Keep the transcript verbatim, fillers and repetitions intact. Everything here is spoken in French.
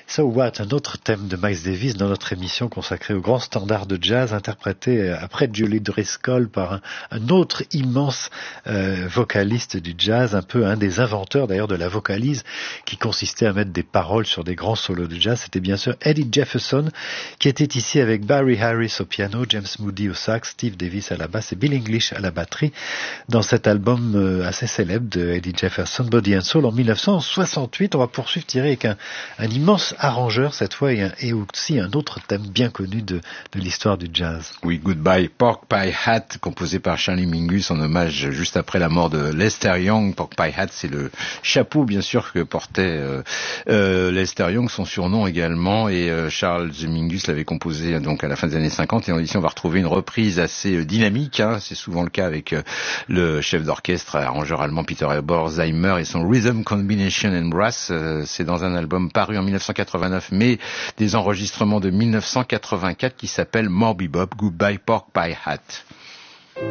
So What, un autre thème de Miles Davis dans notre émission consacrée aux grands standards de jazz, interprété après Julie Driscoll par un, un autre immense euh, vocaliste du jazz, un peu un des inventeurs d'ailleurs de la vocalise, qui consistait à mettre des paroles sur des grands solos de jazz. C'était bien sûr Eddie Jefferson, qui était ici avec Barry Harris au piano, James Moody au sax, Steve Davis à la basse et Bill English à la batterie, dans cet album euh, assez célèbre de Eddie Jefferson, Body and Soul, en dix-neuf cent soixante-huit. On va poursuivre tiré avec un, un immense arrangeur cette fois, et, un, et aussi un autre thème bien connu de, de l'histoire du jazz. Oui, Goodbye Pork Pie Hat, composé par Charlie Mingus en hommage juste après la mort de Lester Young. Pork Pie Hat, c'est le chapeau bien sûr que portait euh, euh, Lester Young, son surnom également, et euh, Charles Mingus l'avait composé donc à la fin des années cinquante, et ici on va retrouver une reprise assez euh, dynamique, hein. C'est souvent le cas avec euh, le chef d'orchestre, arrangeur allemand Peter Borzheimer et son Rhythm Combination and Brass. Euh, c'est dans un album paru en dix-neuf cent quatre-vingt-neuf, mais des enregistrements de dix-neuf cent quatre-vingt-quatre qui s'appelle More Bebop, Goodbye Pork Pie Hat.